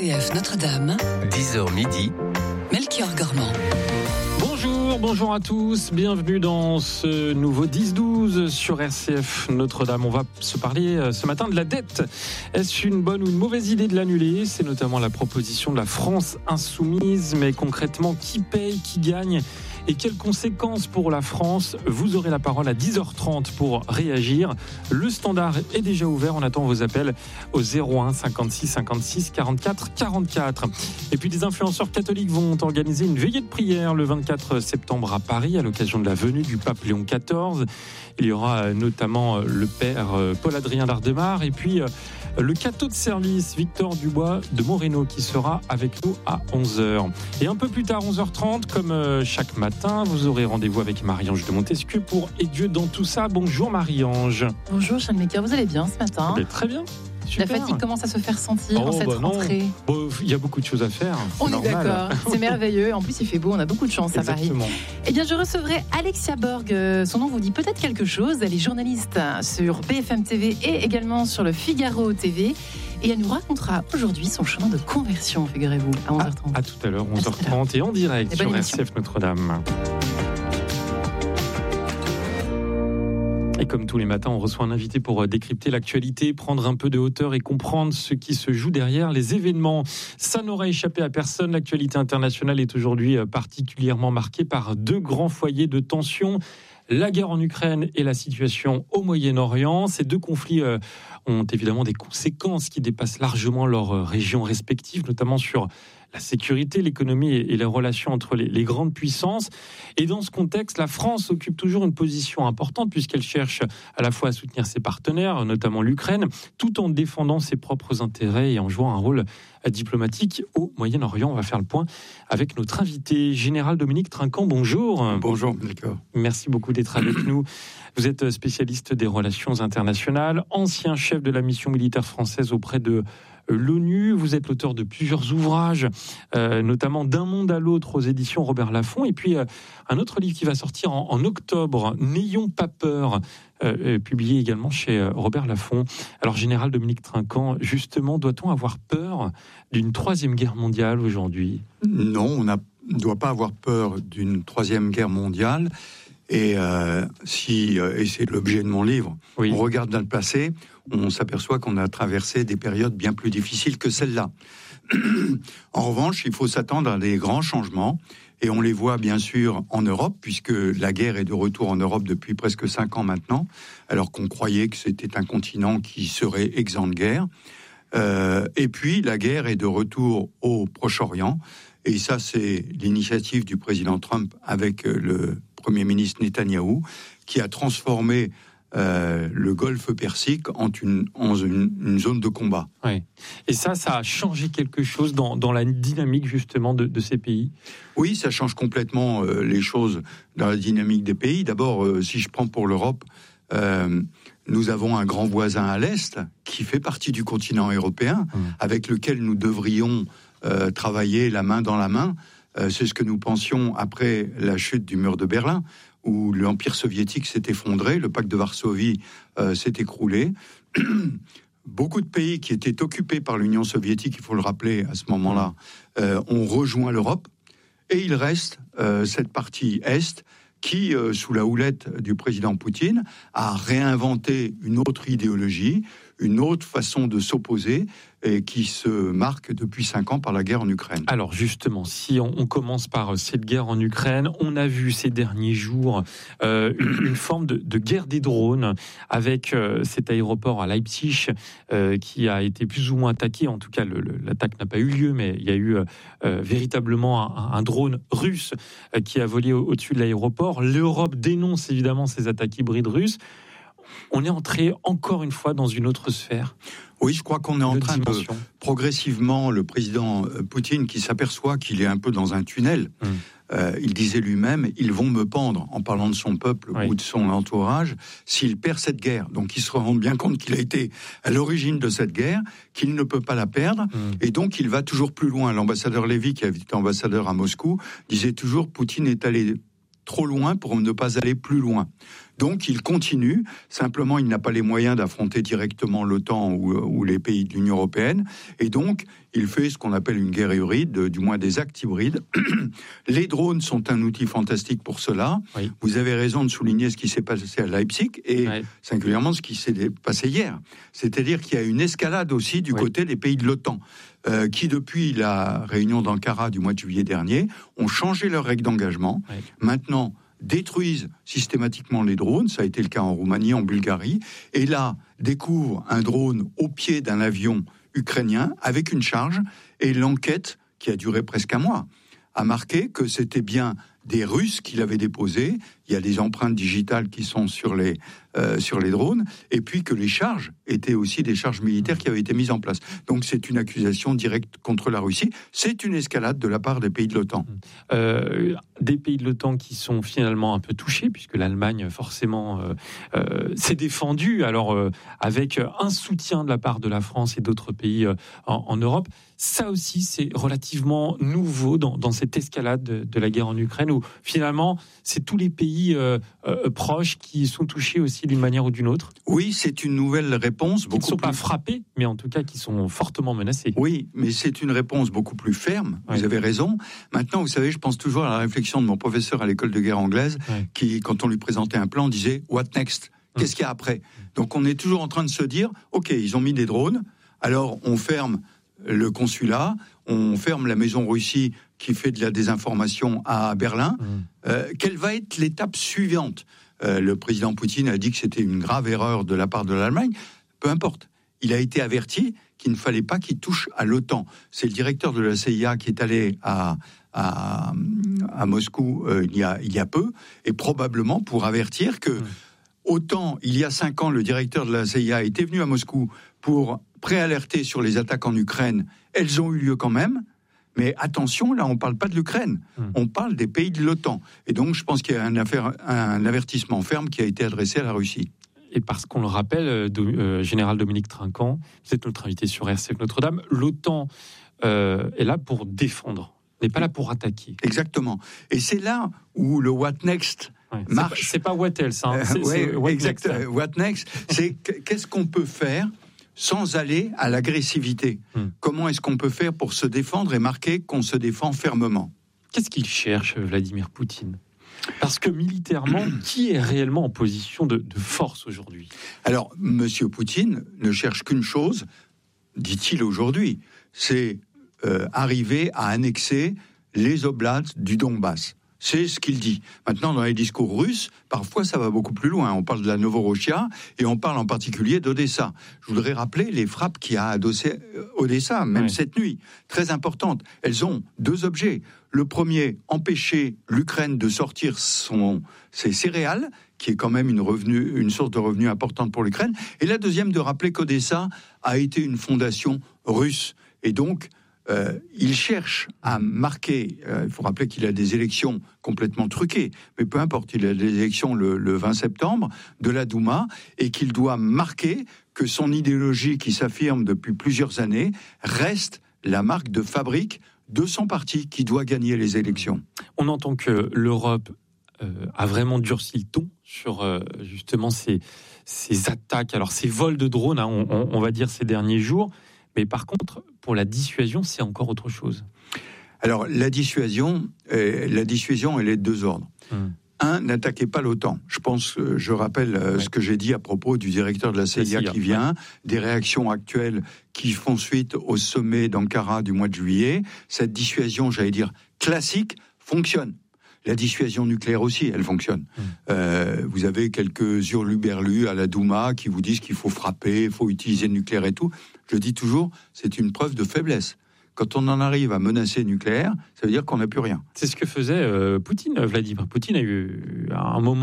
RCF Notre-Dame, 10h midi, Melchior Gormand. Bonjour à tous, bienvenue dans ce nouveau 10-12 sur RCF Notre-Dame. On va se parler ce matin de la dette. Est-ce une bonne ou une mauvaise idée de l'annuler ? C'est notamment la proposition de la France insoumise, mais concrètement, qui paye, qui gagne ? Et quelles conséquences pour la France ? Vous aurez la parole à 10h30 pour réagir. Le standard est déjà ouvert. On attend vos appels au 01 56 56 44 44. Et puis des influenceurs catholiques vont organiser une veillée de prière le 24 septembre à Paris à l'occasion de la venue du pape Léon XIV. Il y aura notamment le père Paul-Adrien Lardemar et puis le cateau de service Victor Dubois de Moreno qui sera avec nous à 11h. Et un peu plus tard, 11h30, comme chaque matin, vous aurez rendez-vous avec Marie-Ange de Montesquieu pour Et Dieu dans tout ça. Bonjour Marie-Ange. Bonjour Charles Melchior, vous allez bien ce matin ? Très bien. Super. La fatigue commence à se faire sentir en cette rentrée. Il y a beaucoup de choses à faire. On est normal. D'accord, c'est merveilleux. En plus, il fait beau, on a beaucoup de chance à Paris. Eh bien, je recevrai Alexia Borg. Son nom vous dit peut-être quelque chose. Elle est journaliste sur BFM TV et également sur le Figaro TV. Et elle nous racontera aujourd'hui son chemin de conversion, figurez-vous, à 11h30. À tout à l'heure, 11h30 et en direct sur RCF Notre-Dame. Et comme tous les matins, on reçoit un invité pour décrypter l'actualité, prendre un peu de hauteur et comprendre ce qui se joue derrière les événements. Ça n'aura échappé à personne. L'actualité internationale est aujourd'hui particulièrement marquée par deux grands foyers de tension. La guerre en Ukraine et la situation au Moyen-Orient. Ces deux conflits ont évidemment des conséquences qui dépassent largement leurs régions respectives, notamment sur la sécurité, l'économie et les relations entre les grandes puissances. Et dans ce contexte, la France occupe toujours une position importante puisqu'elle cherche à la fois à soutenir ses partenaires, notamment l'Ukraine, tout en défendant ses propres intérêts et en jouant un rôle diplomatique au Moyen-Orient. On va faire le point avec notre invité, Général Dominique Trinquant. Bonjour. Bonjour, d'accord. Merci beaucoup d'être avec nous. Vous êtes spécialiste des relations internationales, ancien chef de la mission militaire française auprès de l'ONU. Vous êtes l'auteur de plusieurs ouvrages, notamment D'un monde à l'autre aux éditions Robert Laffont. Et puis un autre livre qui va sortir en octobre, N'ayons pas peur, publié également chez Robert Laffont. Alors, Général Dominique Trinquant, justement, doit-on avoir peur d'une troisième guerre mondiale aujourd'hui ? Non, on ne doit pas avoir peur d'une troisième guerre mondiale. Et c'est l'objet de mon livre, oui. On regarde dans le passé, on s'aperçoit qu'on a traversé des périodes bien plus difficiles que celle-là. En revanche, il faut s'attendre à des grands changements, et on les voit bien sûr en Europe, puisque la guerre est de retour en Europe depuis presque 5 ans maintenant, alors qu'on croyait que c'était un continent qui serait exempt de guerre. Et puis la guerre est de retour au Proche-Orient, et ça c'est l'initiative du président Trump avec le Premier ministre Netanyahou, qui a transformé le golfe Persique en une zone de combat. Oui. Et ça a changé quelque chose dans la dynamique justement de ces pays ? Oui, ça change complètement les choses dans la dynamique des pays. D'abord, si je prends pour l'Europe, nous avons un grand voisin à l'Est qui fait partie du continent européen, avec lequel nous devrions travailler la main dans la main. C'est ce que nous pensions après la chute du mur de Berlin, où l'Empire soviétique s'est effondré, le pacte de Varsovie s'est écroulé. Beaucoup de pays qui étaient occupés par l'Union soviétique, il faut le rappeler à ce moment-là, ont rejoint l'Europe. Et il reste cette partie Est qui, sous la houlette du président Poutine, a réinventé une autre idéologie, une autre façon de s'opposer, et qui se marque depuis 5 ans par la guerre en Ukraine. Alors justement, si on commence par cette guerre en Ukraine, on a vu ces derniers jours une forme de guerre des drones avec cet aéroport à Leipzig qui a été plus ou moins attaqué. En tout cas, l'attaque n'a pas eu lieu, mais il y a eu véritablement un drone russe qui a volé au-dessus de l'aéroport. L'Europe dénonce évidemment ces attaques hybrides russes. On est entré encore une fois dans une autre sphère. Oui, je crois qu'on est en train de progressivement, le président Poutine qui s'aperçoit qu'il est un peu dans un tunnel. Il disait lui-même, ils vont me pendre, en parlant de son peuple ou de son entourage, s'il perd cette guerre. Donc il se rend bien compte qu'il a été à l'origine de cette guerre, qu'il ne peut pas la perdre, et donc il va toujours plus loin. L'ambassadeur Lévy, qui avait été ambassadeur à Moscou, disait toujours, Poutine est allé trop loin pour ne pas aller plus loin. Donc il continue, simplement il n'a pas les moyens d'affronter directement l'OTAN ou les pays de l'Union européenne, et donc il fait ce qu'on appelle une guerre hybride, du moins des actes hybrides. Les drones sont un outil fantastique pour cela. Oui. Vous avez raison de souligner ce qui s'est passé à Leipzig, et singulièrement ce qui s'est passé hier. C'est-à-dire qu'il y a une escalade aussi du côté des pays de l'OTAN, qui depuis la réunion d'Ankara du mois de juillet dernier, ont changé leurs règles d'engagement. Maintenant, détruisent systématiquement les drones, ça a été le cas en Roumanie, en Bulgarie, et là, découvrent un drone au pied d'un avion ukrainien avec une charge, et l'enquête, qui a duré presque un mois, a marqué que c'était bien des Russes qui l'avaient déposé. Il y a des empreintes digitales qui sont sur les drones, et puis que les charges étaient aussi des charges militaires qui avaient été mises en place. Donc c'est une accusation directe contre la Russie. C'est une escalade de la part des pays de l'OTAN. Des pays de l'OTAN qui sont finalement un peu touchés, puisque l'Allemagne, forcément, s'est défendue, alors avec un soutien de la part de la France et d'autres pays en Europe. Ça aussi, c'est relativement nouveau dans cette escalade de la guerre en Ukraine, où finalement, c'est tous les pays proches qui sont touchés aussi d'une manière ou d'une autre. Oui, c'est une nouvelle réponse. Qui ne sont pas frappés, mais en tout cas qui sont fortement menacés. Oui, mais c'est une réponse beaucoup plus ferme. Oui. Vous avez raison. Maintenant, vous savez, je pense toujours à la réflexion de mon professeur à l'école de guerre anglaise, qui, quand on lui présentait un plan, disait « What next ?» Qu'est-ce qu'il y a après ? Donc on est toujours en train de se dire « Ok, ils ont mis des drones, alors on ferme le consulat, on ferme la maison Russie qui fait de la désinformation à Berlin. Quelle va être l'étape suivante ? Le président Poutine a dit que c'était une grave erreur de la part de l'Allemagne. Peu importe. Il a été averti qu'il ne fallait pas qu'il touche à l'OTAN. C'est le directeur de la CIA qui est allé à Moscou il y a peu, et probablement pour avertir que autant il y a 5 ans, le directeur de la CIA était venu à Moscou pour préalerter sur les attaques en Ukraine. Elles ont eu lieu quand même. Mais attention, là, on ne parle pas de l'Ukraine. On parle des pays de l'OTAN. Et donc, je pense qu'il y a un avertissement ferme qui a été adressé à la Russie. Et parce qu'on le rappelle, Général Dominique Trinquant, vous êtes notre invité sur RCF Notre-Dame, l'OTAN est là pour défendre, n'est pas là pour attaquer. Exactement. Et c'est là où le What Next marche. C'est pas What Else. Hein. C'est what next. What Next, c'est qu'est-ce qu'on peut faire sans aller à l'agressivité. Comment est-ce qu'on peut faire pour se défendre et marquer qu'on se défend fermement ? Qu'est-ce qu'il cherche, Vladimir Poutine ? Parce que militairement, qui est réellement en position de force aujourd'hui ? Alors, Monsieur Poutine ne cherche qu'une chose, dit-il aujourd'hui, c'est arriver à annexer les oblats du Donbass. C'est ce qu'il dit. Maintenant, dans les discours russes, parfois, ça va beaucoup plus loin. On parle de la Novorossiya et on parle en particulier d'Odessa. Je voudrais rappeler les frappes qu'il y a à Odessa, même cette nuit, très importantes. Elles ont 2 objets. Le premier, empêcher l'Ukraine de sortir ses céréales, qui est quand même une source de revenus importante pour l'Ukraine. Et la deuxième, de rappeler qu'Odessa a été une fondation russe. Et donc, il cherche à marquer, il faut rappeler qu'il a des élections complètement truquées, mais peu importe, il a des élections le 20 septembre de la Douma, et qu'il doit marquer que son idéologie qui s'affirme depuis plusieurs années reste la marque de fabrique de son parti qui doit gagner les élections. On entend que l'Europe a vraiment durci le ton sur justement ces attaques, alors ces vols de drones, hein, on va dire ces derniers jours. Mais par contre, pour la dissuasion, c'est encore autre chose. Alors, la dissuasion, elle est de 2 ordres. Un, n'attaquez pas l'OTAN. Je rappelle ce que j'ai dit à propos du directeur de la CIA qui vient, des réactions actuelles qui font suite au sommet d'Ankara du mois de juillet. Cette dissuasion, j'allais dire, classique, fonctionne. La dissuasion nucléaire aussi, elle fonctionne. Vous avez quelques hurluberlus à la Douma qui vous disent qu'il faut frapper, il faut utiliser le nucléaire et tout. Je dis toujours, c'est une preuve de faiblesse. Quand on en arrive à menacer le nucléaire, ça veut dire qu'on n'a plus rien. C'est ce que faisait Poutine. Vladimir Poutine a eu un moment